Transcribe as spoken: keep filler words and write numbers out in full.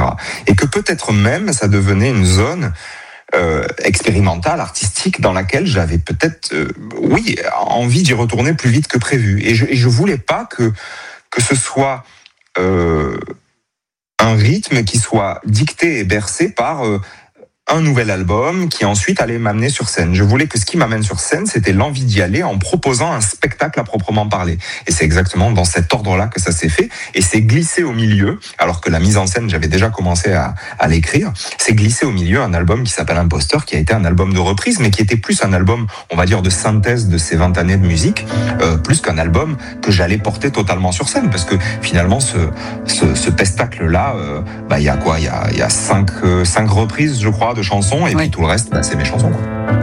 cetera. Et que peut-être même ça devenait une zone euh, expérimentale, artistique, dans laquelle j'avais peut-être, euh, oui, envie d'y retourner plus vite que prévu. Et je, et je voulais pas que que ce soit euh, un rythme qui soit dicté et bercé par euh, un nouvel album qui ensuite allait m'amener sur scène. Je voulais que ce qui m'amène sur scène, c'était l'envie d'y aller en proposant un spectacle à proprement parler. Et c'est exactement dans cet ordre-là que ça s'est fait. Et c'est glissé au milieu, alors que la mise en scène, j'avais déjà commencé à, à l'écrire, c'est glissé au milieu un album qui s'appelle Imposteur, qui a été un album de reprise, mais qui était plus un album, on va dire, de synthèse de ces vingt années de musique, euh, plus qu'un album que j'allais porter totalement sur scène. Parce que finalement, ce, ce, ce pestacle-là, euh, bah, il y a quoi? Il y a, il y a cinq, euh, cinq reprises, je crois, de chansons, et oui. Puis tout le reste, bah, c'est mes chansons, quoi.